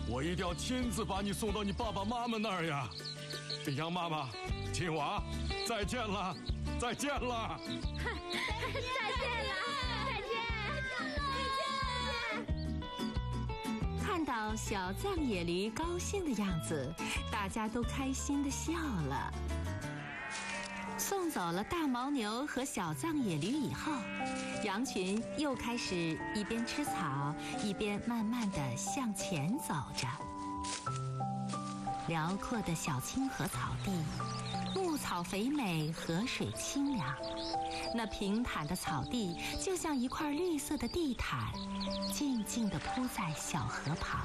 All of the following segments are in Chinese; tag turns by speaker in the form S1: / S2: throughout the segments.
S1: 我一定要亲自把你送到你爸爸妈妈那儿呀！羊妈妈，金娃，再见了，再见了！
S2: 再见了，再见！
S3: 看到小藏野驴高兴的样子，大家都开心地笑了。送走了大牦牛和小藏野驴以后，羊群又开始一边吃草，一边慢慢地向前走着。辽阔的小清河草地，牧草肥美，河水清凉。那平坦的草地就像一块绿色的地毯，静静地铺在小河旁。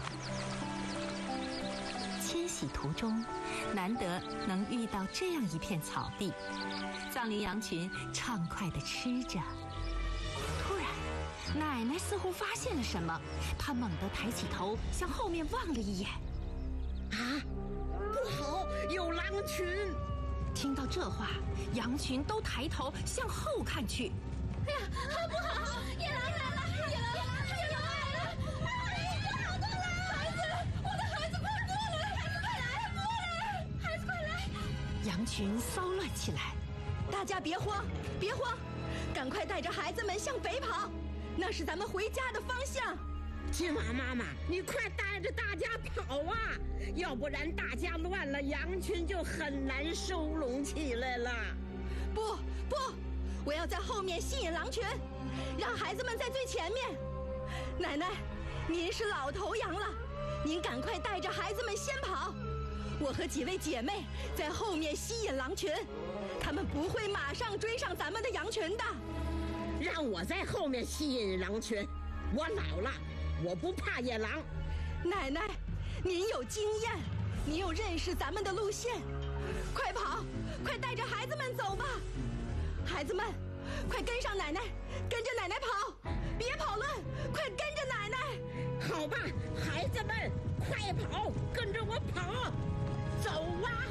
S3: 迁徙途中，难得能遇到这样一片草地，藏羚羊群畅快地吃着。突然，奶奶似乎发现了什么，她猛地抬起头，向后面望了一眼。
S4: 啊，不好，有狼群！
S3: 听到这话，羊群都抬头向后看去。
S2: 哎呀，不好！野狼来了！野狼来了！好多狼！孩子，我的孩子，快过来！孩子快来！过来！孩子快来！
S3: 羊群骚乱起来。
S5: 大家别慌，别慌，赶快带着孩子们向北跑，那是咱们回家的方向。
S4: 金娃妈妈，你快带着大家跑啊！要不然大家乱了，羊群就很难收拢起来了。
S5: 不，我要在后面吸引狼群，让孩子们在最前面。奶奶，您是老头羊了，您赶快带着孩子们先跑。我和几位姐妹在后面吸引狼群，他们不会马上追上咱们的羊群的。
S4: 让我在后面吸引狼群，我老了，我不怕野狼。
S5: 奶奶，您有经验，您又认识咱们的路线，快跑，快带着孩子们走吧。孩子们，快跟上奶奶，跟着奶奶跑，别跑乱，快跟着奶奶。
S4: 好吧，孩子们，快跑，跟着我跑，走啊！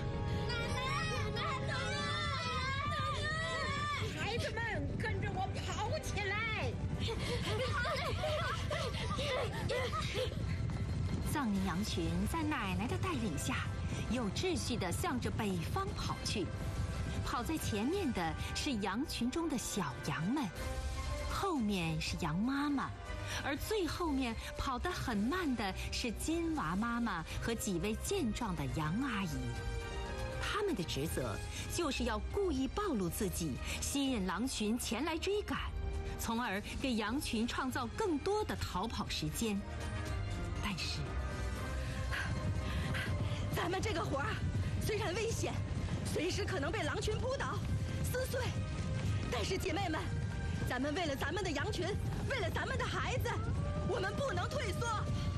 S4: 孩子们，跟着我跑起来！
S3: 藏羚羊群在奶奶的带领下，有秩序地向着北方跑去。跑在前面的是羊群中的小羊们，后面是羊妈妈，而最后面跑得很慢的是金娃妈妈和几位健壮的羊阿姨。他们的职责就是要故意暴露自己，吸引狼群前来追赶，从而给羊群创造更多的逃跑时间。但是，
S5: 咱们这个活儿虽然危险，随时可能被狼群扑倒、撕碎，但是姐妹们，咱们为了咱们的羊群，为了咱们的孩子，我们不能退缩。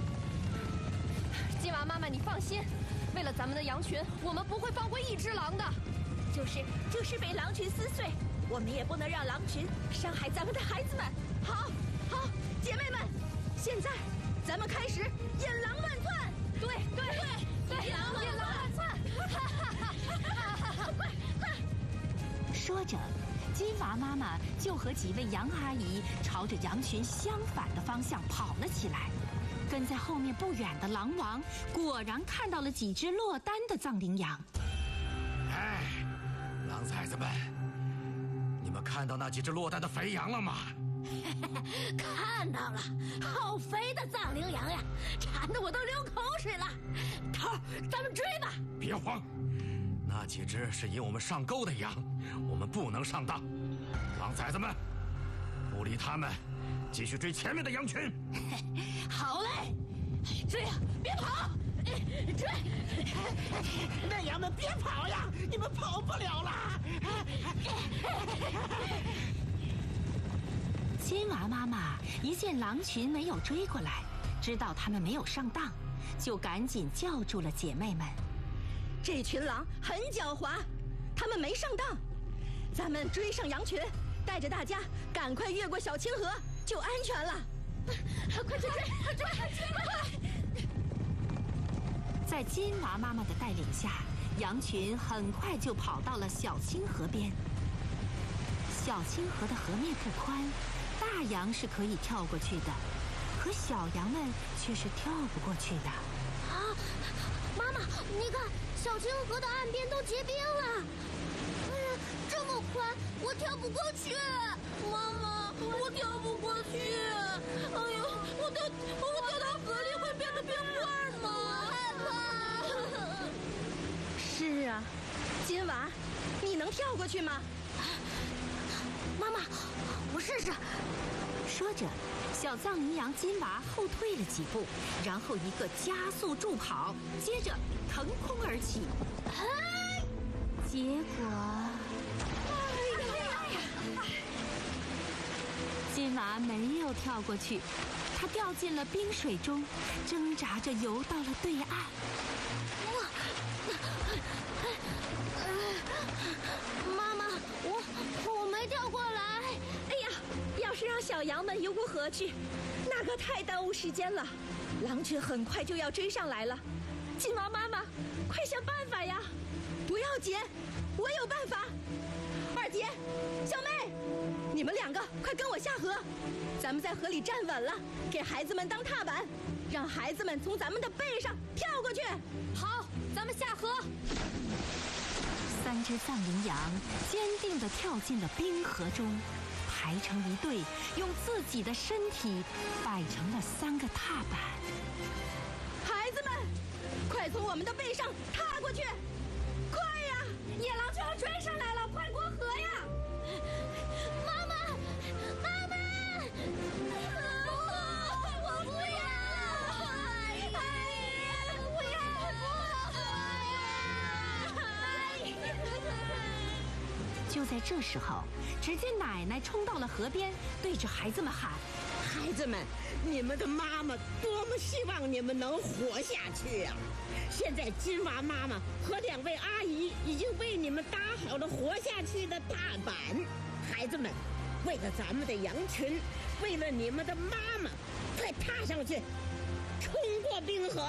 S2: 金娃妈妈，你放心，为了咱们的羊群，我们不会放过一只狼的。
S5: 就是被狼群撕碎，我们也不能让狼群伤害咱们的孩子们。好，姐妹们，现在咱们开始引狼乱窜。对，引狼乱窜！快！
S3: 说着，金娃妈妈就和几位羊阿姨朝着羊群相反的方向跑了起来。跟在后面不远的狼王果然看到了几只落单的藏羚羊。
S1: 哎，狼崽子们，你们看到那几只落单的肥羊了吗？
S2: 看到了，好肥的藏羚羊呀，馋得我都流口水了。头儿，咱们追吧！
S1: 别慌，那几只是引我们上钩的羊，我们不能上当。狼崽子们，不理他们，继续追前面的羊群。
S2: 好嘞，追啊，别跑！追！
S4: 那羊们别跑呀，你们跑不了了。
S3: 金娃妈妈一见狼群没有追过来，知道他们没有上当，就赶紧叫住了姐妹们。
S5: 这群狼很狡猾，他们没上当，咱们追上羊群，带着大家赶快越过小清河，就安全了。
S2: 快追！
S3: 在金娃妈妈的带领下，羊群很快就跑到了小清河边。小清河的河面不宽，大羊是可以跳过去的，可小羊们却是跳不过去的。
S2: 你看，小清河的岸边都结冰了。哎呀，这么宽，我跳不过去。妈妈，我跳不过去。哎呦，我掉到河里会变成冰块吗？我害怕。
S5: 是啊，金娃，你能跳过去吗？
S2: 妈妈，我试试。
S3: 说着，小藏羚羊金娃后退了几步，然后一个加速助跑，接着腾空而起。结果，金娃没有跳过去，他掉进了冰水中，挣扎着游到了对岸。
S2: 妈妈，我没跳过来。
S5: 哎呀，要是让小羊们游过河去，那可太耽误时间了。狼群很快就要追上来了。金娃妈妈，快想办法呀！不要紧，我有办法。二姐，小妹，你们两个快跟我下河，咱们在河里站稳了，给孩子们当踏板，让孩子们从咱们的背上跳过去。
S2: 好，咱们下河。
S3: 3只藏羚羊坚定地跳进了冰河中，排成一队，用自己的身体摆成了3个踏板。
S5: 孩子们，快从我们的背上踏过去！快呀！野狼就要追上来了，快过河呀！
S2: 妈妈，妈妈，我不要！不要！
S3: 就在这时候，只见奶奶冲到了河边，对着孩子们喊：“
S4: 孩子们，你们的妈妈多么希望你们能活下去呀！现在金娃妈妈和2位阿姨已经为你们搭好了活下去的踏板。孩子们，为了咱们的羊群，为了你们的妈妈，快踏上去，冲过冰河！”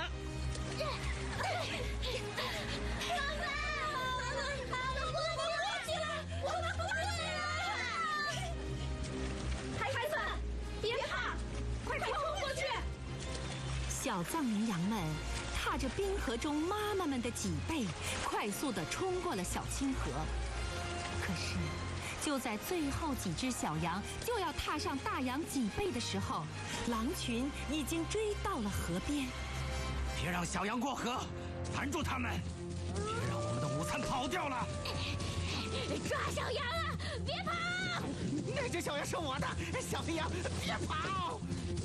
S5: 孩子们，别怕，快冲过去！
S3: 小藏羚羊们踏着冰河中妈妈们的脊背，快速地冲过了小清河。可是，就在最后几只小羊就要踏上大羊脊背的时候，狼群已经追到了河边。
S1: 别让小羊过河，拦住他们！别让我们的午餐跑掉了！
S2: 抓小羊啊！别跑！
S6: 那只小羊是我的，小羊别跑！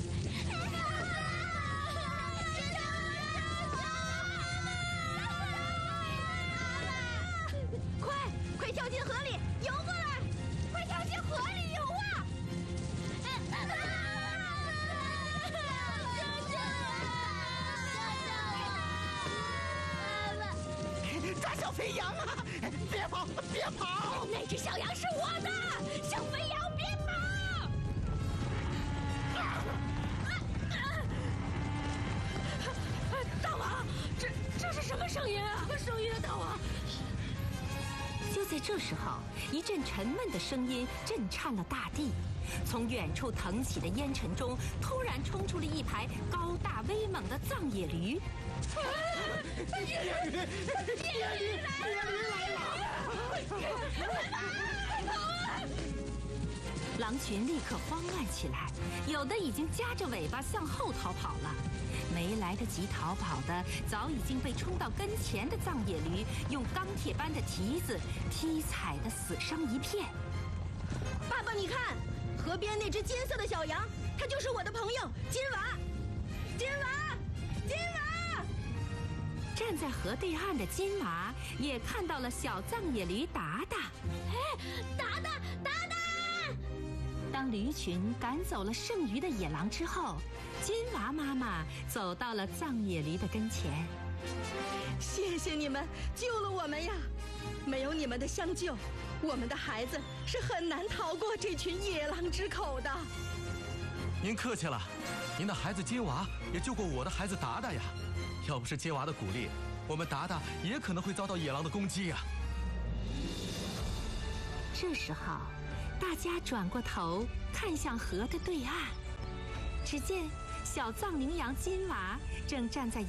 S5: 快跳进河里，游过来！快跳进河里游啊！
S6: 抓小肥羊啊！别跑，别跑！
S2: 那只小羊是我的，小肥羊别跑！
S5: 大王，这是什么声音啊？声音啊，大王！
S3: 就在这时候，一阵沉闷的声音震颤了大地。从远处腾起的烟尘中，突然冲出了一排高大威猛的藏野驴。
S6: 野驴来了！
S3: 狼群立刻慌乱起来，有的已经夹着尾巴向后逃跑了，没来得及逃跑的，早已经被冲到跟前的藏野驴用钢铁般的蹄子踢踩得死伤一片。
S5: 爸爸，你看，河边那只金色的小羊，它就是我的朋友金娃。金娃，金娃！
S3: 站在河对岸的金娃也看到了小藏野驴达达。
S2: 达达！
S3: 当驴群赶走了剩余的野狼之后，金娃妈妈走到了藏野驴的跟前。
S5: 谢谢你们救了我们呀！没有你们的相救，我们的孩子是很难逃过这群野狼之口的。
S1: 您客气了，您的孩子金娃也救过我的孩子达达呀。要不是金娃的鼓励，我们达达也可能会遭到野狼的攻击呀。
S3: 这时候，大家转过头看向河的对岸，只见小藏羚羊金娃正站在